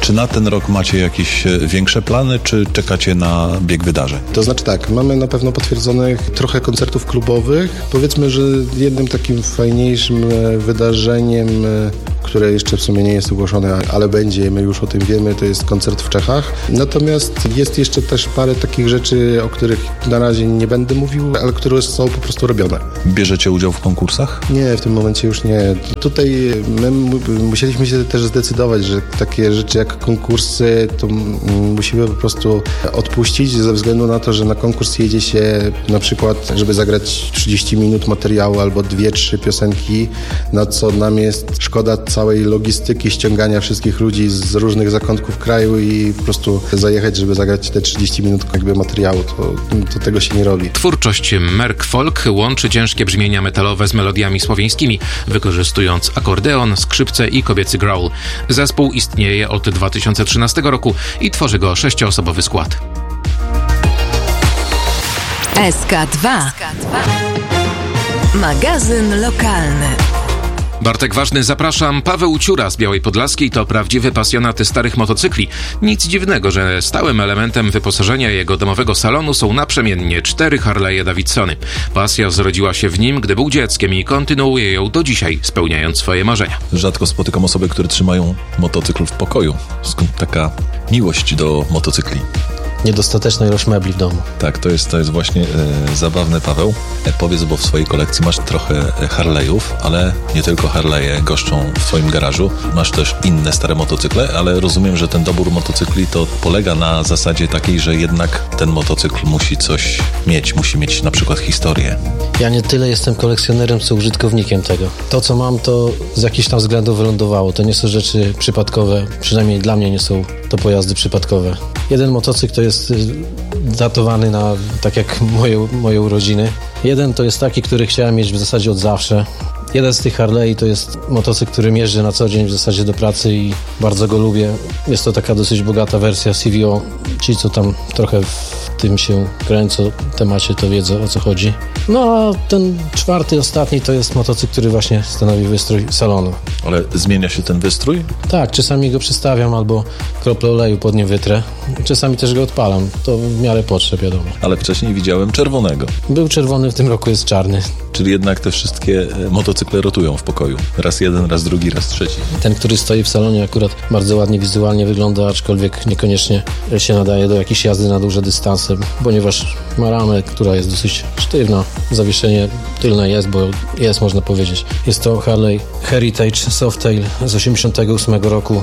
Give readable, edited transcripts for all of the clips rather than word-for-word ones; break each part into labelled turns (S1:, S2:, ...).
S1: Czy na ten rok macie jakieś większe plany, czy czekacie na bieg wydarzeń?
S2: To znaczy tak, mamy na pewno potwierdzonych trochę koncertów klubowych. Powiedzmy, że jednym takim fajniejszym wydarzeniem, które jeszcze w sumie nie jest ogłoszone, ale będzie, my już o tym wiemy, to jest koncert w Czechach. Natomiast jest jeszcze też parę takich rzeczy, o których na razie nie będę mówił, ale które są po prostu robione.
S1: Bierzecie udział w konkursach?
S2: Nie, w tym momencie już nie. Tutaj my musieliśmy się też zdecydować, że takie rzeczy jak konkursy to musimy po prostu odpuścić ze względu na to, że na konkurs jedzie się na przykład, żeby zagrać 30 minut materiału albo 2-3 piosenki, na co nam jest szkoda całej logistyki ściągania wszystkich ludzi z różnych zakątków kraju i po prostu zajechać, żeby zagrać te 30 minut jakby materiału. To tego się nie robi.
S3: Twórczość Merk Folk łączy ciężkie brzmienia metalowe z melodiami słowiańskimi, wykorzystując akordeon, skrzypce i kobiecy growl. Zespół istnieje od 2013 roku i tworzy go 6-osobowy skład.
S4: SK2. Magazyn lokalny.
S3: Bartek Ważny, zapraszam. Paweł Ciura z Białej Podlaskiej to prawdziwy pasjonat starych motocykli. Nic dziwnego, że stałym elementem wyposażenia jego domowego salonu są naprzemiennie 4 Harley'e Davidsony. Pasja zrodziła się w nim, gdy był dzieckiem i kontynuuje ją do dzisiaj, spełniając swoje marzenia.
S1: Rzadko spotykam osoby, które trzymają motocykl w pokoju. Skąd taka miłość do motocykli?
S5: Niedostateczna ilość mebli w domu.
S1: Tak, to jest właśnie zabawne, Paweł. Powiedz, bo w swojej kolekcji masz trochę Harley'ów, ale nie tylko Harley'e goszczą w twoim garażu. Masz też inne stare motocykle, ale rozumiem, że ten dobór motocykli to polega na zasadzie takiej, że jednak ten motocykl musi coś mieć, musi mieć na przykład historię.
S5: Ja nie tyle jestem kolekcjonerem, co użytkownikiem tego. To, co mam, to z jakichś tam względów wylądowało. To nie są rzeczy przypadkowe, przynajmniej dla mnie nie są to pojazdy przypadkowe. Jeden motocykl to jest datowany na, tak jak moje urodziny. Jeden to jest taki, który chciałem mieć w zasadzie od zawsze. Jeden z tych Harley to jest motocykl, który jeżdżę na co dzień w zasadzie do pracy i bardzo go lubię. Jest to taka dosyć bogata wersja CVO. Ci, co tam trochę w tym się kręcą temacie, to wiedzą, o co chodzi. No a ten czwarty, ostatni to jest motocykl, który właśnie stanowi wystrój salonu.
S1: Ale zmienia się ten wystrój?
S5: Tak, czasami go przestawiam albo kroplę oleju pod nim wytrę. Czasami też go odpalam. To w miarę potrzeb, wiadomo.
S1: Ale wcześniej widziałem czerwonego.
S5: Był czerwony, w tym roku jest czarny.
S1: Czyli jednak te wszystkie motocykle rotują w pokoju. Raz jeden, raz drugi, raz trzeci.
S5: Ten, który stoi w salonie, akurat bardzo ładnie wizualnie wygląda, aczkolwiek niekoniecznie się nadaje do jakiejś jazdy na duże dystanse, ponieważ ma ramę, która jest dosyć sztywna. Zawieszenie tylne jest, bo jest, można powiedzieć. Jest to Harley Heritage Softail z 88 roku,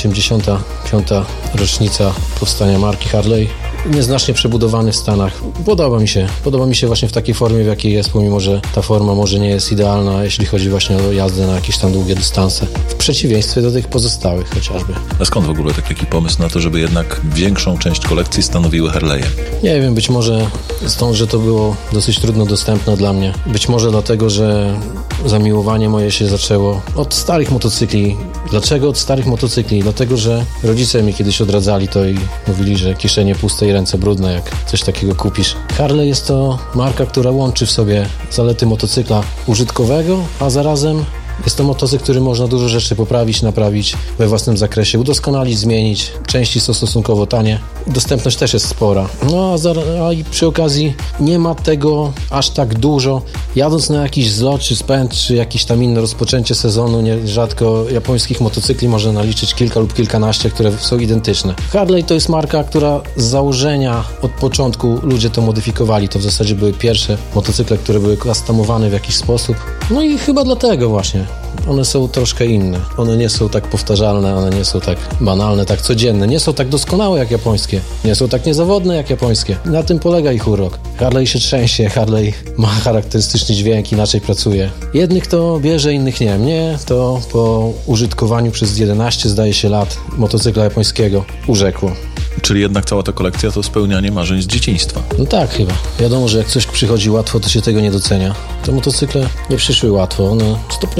S5: 85. rocznica powstania marki Harley. Nieznacznie przebudowany w Stanach. Podoba mi się właśnie w takiej formie, w jakiej jest, pomimo że ta forma może nie jest idealna, jeśli chodzi właśnie o jazdę na jakieś tam długie dystanse. W przeciwieństwie do tych pozostałych chociażby.
S1: A skąd w ogóle taki pomysł na to, żeby jednak większą część kolekcji stanowiły Harley'e?
S5: Nie wiem, być może stąd, że to było dosyć trudno dostępne dla mnie. Być może dlatego, że zamiłowanie moje się zaczęło od starych motocykli. Dlaczego od starych motocykli? Dlatego, że rodzice mi kiedyś odradzali to i mówili, że kieszenie puste i ręce brudne, jak coś takiego kupisz. Harley jest to marka, która łączy w sobie zalety motocykla użytkowego, a zarazem jest to motocykl, który można dużo rzeczy poprawić, naprawić we własnym zakresie, udoskonalić, zmienić. Części są stosunkowo tanie. Dostępność też jest spora. No a i przy okazji nie ma tego aż tak dużo. Jadąc na jakiś zlot, czy spęd, czy jakieś tam inne rozpoczęcie sezonu, nierzadko japońskich motocykli można naliczyć kilka lub kilkanaście, które są identyczne. Harley to jest marka, która z założenia od początku ludzie to modyfikowali. To w zasadzie były pierwsze motocykle, które były customowane w jakiś sposób. No i chyba dlatego właśnie. One są troszkę inne. One nie są tak powtarzalne, one nie są tak banalne, tak codzienne. Nie są tak doskonałe jak japońskie. Nie są tak niezawodne jak japońskie. Na tym polega ich urok. Harley się trzęsie, Harley ma charakterystyczny dźwięk, inaczej pracuje. Jednych to bierze, innych nie. Mnie to po użytkowaniu przez 11, zdaje się, lat motocykla japońskiego urzekło.
S1: Czyli jednak cała ta kolekcja to spełnianie marzeń z dzieciństwa.
S5: No tak, chyba. Wiadomo, że jak coś przychodzi łatwo, to się tego nie docenia. Te motocykle nie przyszły łatwo. One stopniowo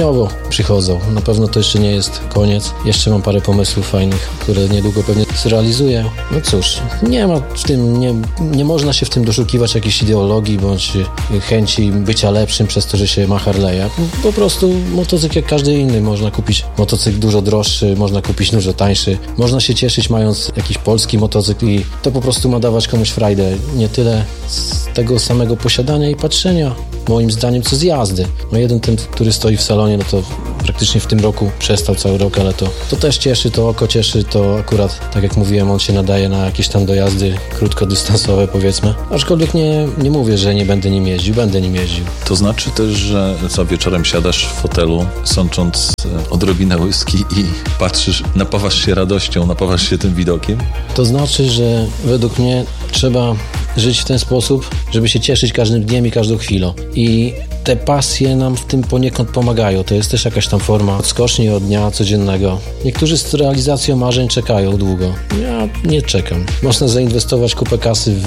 S5: przychodzą. Na pewno to jeszcze nie jest koniec. Jeszcze mam parę pomysłów fajnych, które niedługo pewnie zrealizuję. No cóż, nie ma w tym, nie można się w tym doszukiwać jakiejś ideologii bądź chęci bycia lepszym przez to, że się ma Harley'a. Po prostu motocykl jak każdy inny. Można kupić motocykl dużo droższy, można kupić dużo tańszy. Można się cieszyć mając jakiś polski motocykl i to po prostu ma dawać komuś frajdę. Nie tyle z tego samego posiadania i patrzenia, moim zdaniem, co z jazdy. No jeden ten, który stoi w salonie, no to praktycznie w tym roku przestał cały rok, ale to też cieszy, to oko cieszy, to akurat, tak jak mówiłem, on się nadaje na jakieś tam dojazdy krótkodystansowe, powiedzmy. Aczkolwiek nie mówię, że nie będę nim jeździł, będę nim jeździł.
S1: To znaczy też, że co wieczorem siadasz w fotelu, sącząc odrobinę whisky i patrzysz, napawasz się radością, napawasz się tym widokiem?
S5: To znaczy, że według mnie trzeba żyć w ten sposób, żeby się cieszyć każdym dniem i każdą chwilą. I te pasje nam w tym poniekąd pomagają. To jest też jakaś tam forma odskoczni od dnia codziennego. Niektórzy z realizacją marzeń czekają długo. Ja nie czekam. Można zainwestować kupę kasy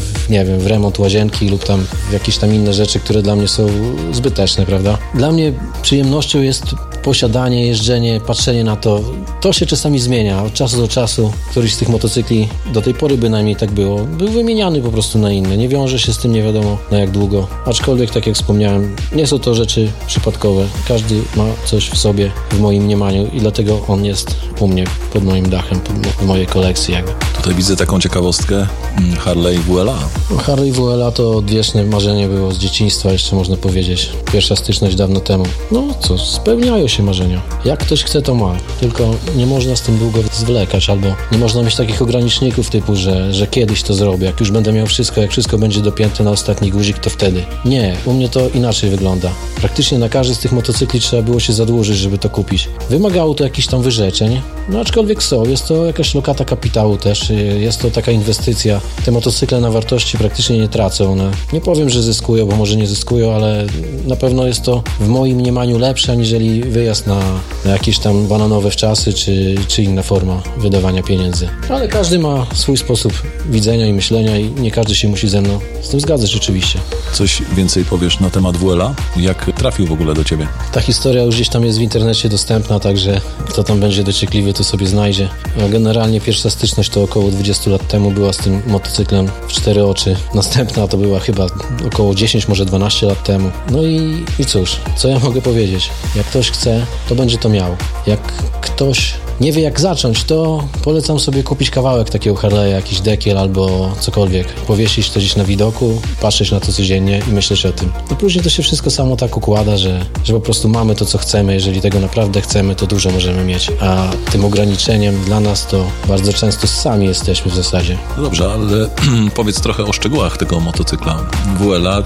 S5: w remont łazienki lub tam w jakieś tam inne rzeczy, które dla mnie są zbyteczne, prawda? Dla mnie przyjemnością jest posiadanie, jeżdżenie, patrzenie na to. To się czasami zmienia. Od czasu do czasu któryś z tych motocykli, do tej pory bynajmniej tak było, był wymieniany po prostu na inne. Nie wiąże się z tym nie wiadomo na jak długo. Aczkolwiek, tak jak wspomniałem, nie są to rzeczy przypadkowe. Każdy ma coś w sobie, w moim mniemaniu i dlatego on jest u mnie, pod moim dachem, w mojej kolekcji jakby.
S1: Tutaj widzę taką ciekawostkę. Harley WLA.
S5: Harley WLA to odwieczne marzenie było z dzieciństwa, jeszcze można powiedzieć. Pierwsza styczność dawno temu. No co, spełniają się marzenia. Jak ktoś chce, to ma. Tylko nie można z tym długo zwlekać, albo nie można mieć takich ograniczników typu, że kiedyś to zrobię, jak już będę miał wszystko, jak wszystko będzie dopięte na ostatni guzik, to wtedy. Nie, u mnie to inaczej wygląda. Praktycznie na każdy z tych motocykli trzeba było się zadłużyć, żeby to kupić. Wymagało to jakichś tam wyrzeczeń, no aczkolwiek jest to jakaś lokata kapitału też, jest to taka inwestycja. Te motocykle na wartości praktycznie nie tracą. One, nie powiem, że zyskują, bo może nie zyskują, ale na pewno jest to w moim mniemaniu lepsze, aniżeli wyjazd na jakieś tam bananowe wczasy, czy inna forma wydawania pieniędzy. Ale każdy ma swój sposób widzenia i myślenia i nie każdy się musi ze mną z tym zgadzać oczywiście.
S1: Coś więcej powiesz na temat WLA? Jak trafił w ogóle do ciebie?
S5: Ta historia już gdzieś tam jest w internecie dostępna, także kto tam będzie dociekliwy, to sobie znajdzie. A generalnie pierwsza styczność to około 20 lat temu była z tym motocyklem w 4 oczy. Następna to była chyba około 10, może 12 lat temu. No i cóż, co ja mogę powiedzieć? Jak ktoś chce, to będzie to miał. Jak ktoś nie wie jak zacząć, to polecam sobie kupić kawałek takiego Harley'a, jakiś dekiel albo cokolwiek. Powiesić to gdzieś na widoku, patrzeć na to codziennie i myśleć o tym. I później to się wszystko samo tak układa, że po prostu mamy to, co chcemy. Jeżeli tego naprawdę chcemy, to dużo możemy mieć. A tym ograniczeniem dla nas to bardzo często sami jesteśmy w zasadzie.
S1: No dobrze, ale powiedz trochę o szczegółach tego motocykla. WLA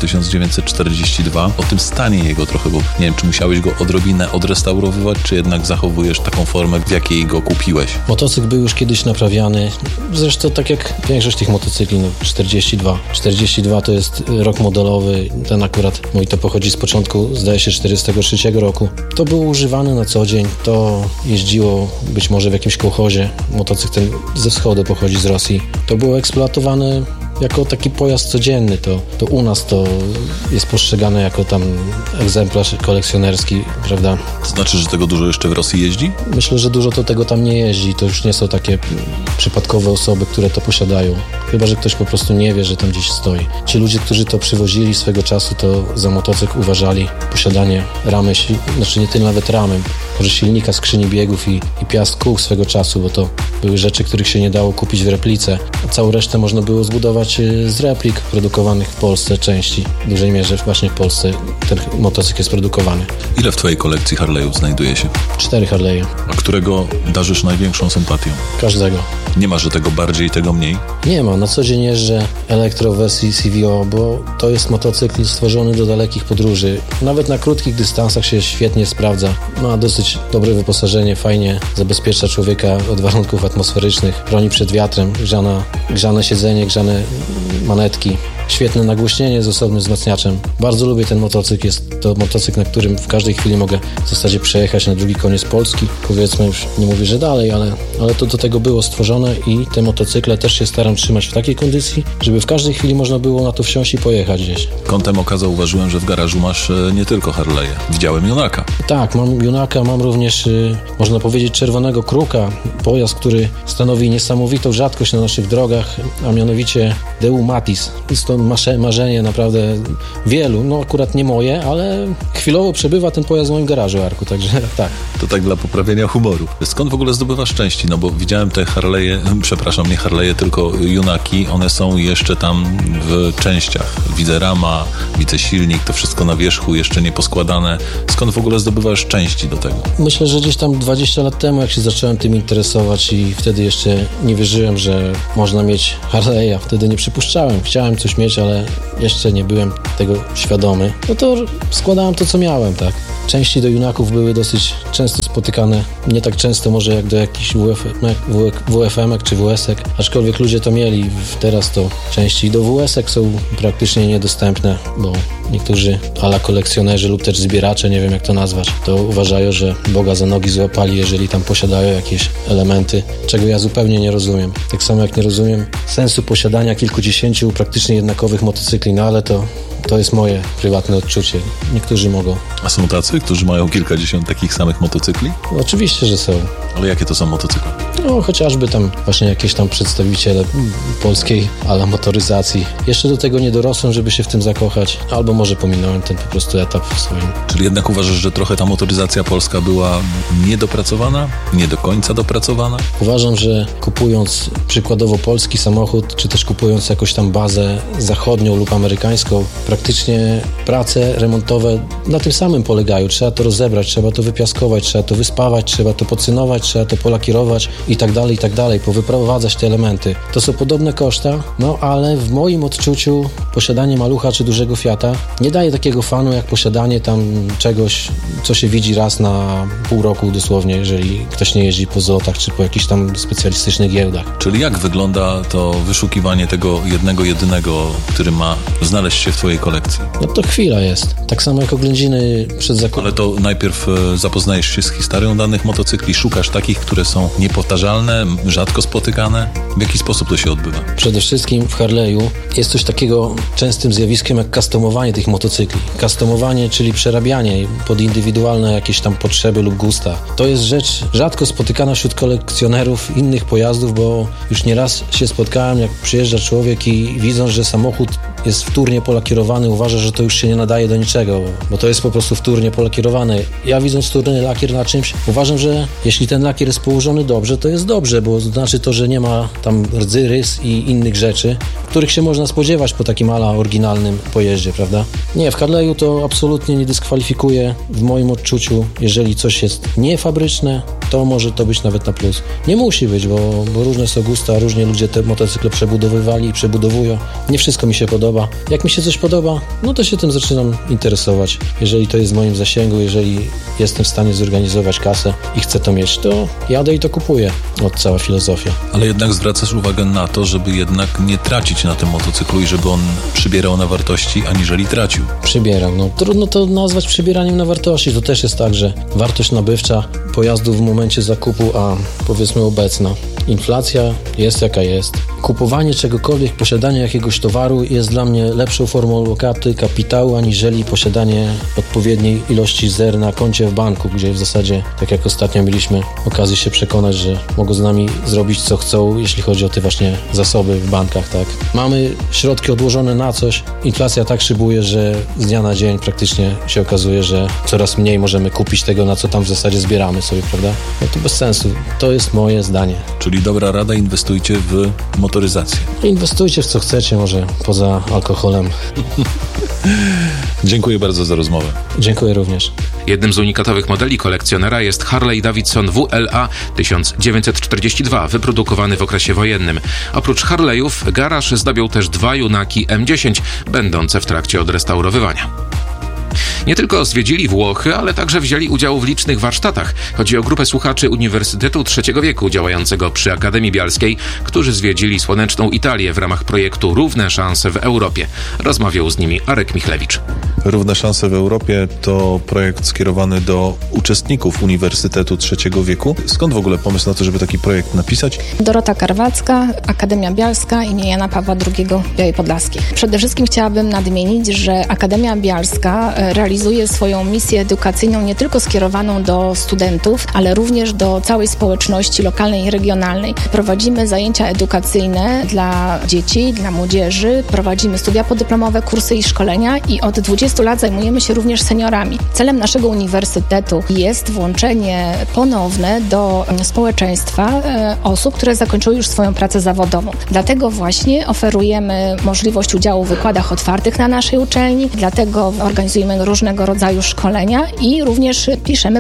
S1: 1942, o tym stanie jego trochę, bo nie wiem, czy musiałeś go odrobinę odrestaurowywać, czy jednak zachowujesz taką formę, w jakiej go kupiłeś?
S5: Motocykl był już kiedyś naprawiany. Zresztą tak jak większość tych motocykli, 42. 42 to jest rok modelowy. Ten akurat mój to pochodzi z początku, zdaje się, 43 roku. To było używane na co dzień. To jeździło być może w jakimś kołchozie. Motocykl ten ze wschodu pochodzi, z Rosji. To było eksploatowane jako taki pojazd codzienny. To u nas to jest postrzegane jako tam egzemplarz kolekcjonerski, prawda?
S1: Znaczy, że tego dużo jeszcze w Rosji jeździ?
S5: Myślę, że dużo to tego tam nie jeździ. To już nie są takie przypadkowe osoby, które to posiadają. Chyba że ktoś po prostu nie wie, że tam gdzieś stoi. Ci ludzie, którzy to przywozili swego czasu, to za motocykl uważali posiadanie ramy, znaczy nie tyle nawet ramy, może silnika, skrzyni biegów i piast kół swego czasu, bo to były rzeczy, których się nie dało kupić w replice. A całą resztę można było zbudować z replik produkowanych w Polsce, części. W dużej mierze właśnie w Polsce ten motocykl jest produkowany.
S1: Ile w twojej kolekcji Harley'ów znajduje się?
S5: 4 Harley'e.
S1: A którego darzysz największą sympatią?
S5: Każdego.
S1: Nie ma, że tego bardziej, tego mniej?
S5: Nie ma. Na co dzień jeżdżę elektro w wersji CVO, bo to jest motocykl stworzony do dalekich podróży. Nawet na krótkich dystansach się świetnie sprawdza. Ma dosyć dobre wyposażenie, fajnie zabezpiecza człowieka od warunków atmosferycznych, chroni przed wiatrem, grzane siedzenie, grzane manetki. świetne nagłośnienie z osobnym wzmacniaczem. Bardzo lubię ten motocykl. Jest to motocykl, na którym w każdej chwili mogę w zasadzie przejechać na drugi koniec Polski. Powiedzmy, już nie mówię, że dalej, ale to do tego było stworzone i te motocykle też się staram trzymać w takiej kondycji, żeby w każdej chwili można było na to wsiąść i pojechać gdzieś.
S1: Kątem oka zauważyłem, że w garażu masz nie tylko Harley'e. Widziałem Junaka.
S5: Tak, mam Junaka, mam również, można powiedzieć, czerwonego Kruka. Pojazd, który stanowi niesamowitą rzadkość na naszych drogach, a mianowicie Deu Matiz. Jest to marzenie naprawdę wielu, no akurat nie moje, ale chwilowo przebywa ten pojazd w moim garażu, Arku, także tak.
S1: To tak dla poprawienia humoru. Skąd w ogóle zdobywasz części? No bo widziałem te Harley'e, nie Harley'e, tylko Junaki, one są jeszcze tam w częściach. Widzę rama, widzę silnik, to wszystko na wierzchu, jeszcze nie poskładane. Skąd w ogóle zdobywasz części do tego?
S5: Myślę, że gdzieś tam 20 lat temu, jak się zacząłem tym interesować i wtedy jeszcze nie wierzyłem, że można mieć Harley'a. Wtedy nie przypuszczałem. Chciałem coś mieć, ale jeszcze nie byłem tego świadomy. No to składałem to, co miałem, tak. Części do Junaków były dosyć często spotykane. Nie tak często może jak do jakichś WFM-ek czy WS-ek, aczkolwiek ludzie to mieli. Teraz to części do WS-ek są praktycznie niedostępne, bo niektórzy ala kolekcjonerzy lub też zbieracze, nie wiem jak to nazwać, to uważają, że Boga za nogi złapali, jeżeli tam posiadają jakieś elementy, czego ja zupełnie nie rozumiem. Tak samo jak nie rozumiem sensu posiadania kilkudziesięciu praktycznie jednakowych motocykli, no ale to jest moje prywatne odczucie. Niektórzy mogą.
S1: A są tacy, którzy mają kilkadziesiąt takich samych motocykli?
S5: Oczywiście, że są.
S1: Ale jakie to są motocykle?
S5: No, chociażby tam właśnie jakieś tam przedstawiciele polskiej ala motoryzacji. Jeszcze do tego nie dorosłem, żeby się w tym zakochać. Albo może pominąłem ten po prostu etap w swoim.
S1: Czyli jednak uważasz, że trochę ta motoryzacja polska była niedopracowana? Nie do końca dopracowana?
S5: Uważam, że kupując przykładowo polski samochód, czy też kupując jakąś tam bazę zachodnią lub amerykańską, praktycznie prace remontowe na tym samym polegają. Trzeba to rozebrać, trzeba to wypiaskować, trzeba to wyspawać, trzeba to pocynować, trzeba to polakierować i tak dalej, powyprowadzać te elementy. To są podobne koszta, no ale w moim odczuciu posiadanie malucha czy dużego Fiata nie daje takiego fanu jak posiadanie tam czegoś, co się widzi raz na pół roku dosłownie, jeżeli ktoś nie jeździ po zlotach czy po jakichś tam specjalistycznych giełdach.
S1: Czyli jak wygląda to wyszukiwanie tego jedynego, który ma znaleźć się w twojej kolekcji?
S5: No to chwila jest. Tak samo jak oględziny przed zakupem.
S1: Ale to najpierw zapoznajesz się z historią danych motocykli, szukasz takich, które są niepowtarzalne, rzadko spotykane. W jaki sposób to się odbywa?
S5: Przede wszystkim w Harley'u jest coś takiego częstym zjawiskiem jak customowanie tych motocykli. Customowanie, czyli przerabianie pod indywidualne jakieś tam potrzeby lub gusta. To jest rzecz rzadko spotykana wśród kolekcjonerów innych pojazdów, bo już nieraz się spotkałem, jak przyjeżdża człowiek i widząc, że samochód jest wtórnie polakierowany, uważa, że to już się nie nadaje do niczego, bo to jest po prostu wtórnie polakierowany. Ja widząc wtórny lakier na czymś, uważam, że jeśli ten lakier jest położony dobrze, to jest dobrze, bo znaczy to, że nie ma tam rdzy, rys i innych rzeczy, których się można spodziewać po takim ala oryginalnym pojeździe, prawda? Nie, w Harley'u to absolutnie nie dyskwalifikuje w moim odczuciu. Jeżeli coś jest niefabryczne, to może to być nawet na plus. Nie musi być, bo różne są gusta, różnie ludzie te motocykle przebudowywali i przebudowują. Nie wszystko mi się podoba. Jak mi się coś podoba, no to się tym zaczynam interesować. Jeżeli to jest w moim zasięgu, jeżeli jestem w stanie zorganizować kasę i chcę to mieć, to jadę i to kupuję. Cała filozofia.
S1: Ale jednak zwracasz uwagę na to, żeby jednak nie tracić na tym motocyklu i żeby on przybierał na wartości, aniżeli tracił.
S5: Przybierał. No trudno to nazwać przybieraniem na wartości. To też jest tak, że wartość nabywcza pojazdu w momencie zakupu, a powiedzmy obecna. Inflacja jest jaka jest. Kupowanie czegokolwiek, posiadanie jakiegoś towaru jest dla mnie lepszą formą lokaty kapitału, aniżeli posiadanie odpowiedniej ilości zer na koncie w banku, gdzie w zasadzie, tak jak ostatnio mieliśmy okazję się przekonać, że mogą z nami zrobić co chcą, jeśli chodzi o te właśnie zasoby w bankach, tak. Mamy środki odłożone na coś, inflacja tak szybuje, że z dnia na dzień praktycznie się okazuje, że coraz mniej możemy kupić tego, na co tam w zasadzie zbieramy sobie, prawda? No to bez sensu. To jest moje zdanie.
S1: Czyli dobra rada, inwestujcie w motoryzację.
S5: Inwestujcie w co chcecie, może poza alkoholem.
S1: Dziękuję bardzo za rozmowę.
S5: Dziękuję również.
S3: Jednym z unikatowych modeli kolekcjonera jest Harley Davidson WLA 1942, wyprodukowany w okresie wojennym. Oprócz Harley'ów garaż zdobią też 2 Junaki M10, będące w trakcie odrestaurowywania. Nie tylko zwiedzili Włochy, ale także wzięli udział w licznych warsztatach. Chodzi o grupę słuchaczy Uniwersytetu III wieku działającego przy Akademii Bialskiej, którzy zwiedzili słoneczną Italię w ramach projektu Równe szanse w Europie. Rozmawiał z nimi Arek Michlewicz.
S1: Równe szanse w Europie to projekt skierowany do uczestników Uniwersytetu III wieku. Skąd w ogóle pomysł na to, żeby taki projekt napisać?
S6: Dorota Karwacka, Akademia Bialska im. Jana Pawła II Białej Podlaskiej. Przede wszystkim chciałabym nadmienić, że Akademia Bialska realizuje swoją misję edukacyjną nie tylko skierowaną do studentów, ale również do całej społeczności lokalnej i regionalnej. Prowadzimy zajęcia edukacyjne dla dzieci, dla młodzieży, prowadzimy studia podyplomowe, kursy i szkolenia i od 20 lat zajmujemy się również seniorami. Celem naszego uniwersytetu jest włączenie ponowne do społeczeństwa osób, które zakończyły już swoją pracę zawodową. Dlatego właśnie oferujemy możliwość udziału w wykładach otwartych na naszej uczelni, dlatego organizujemy różnego rodzaju szkolenia i również piszemy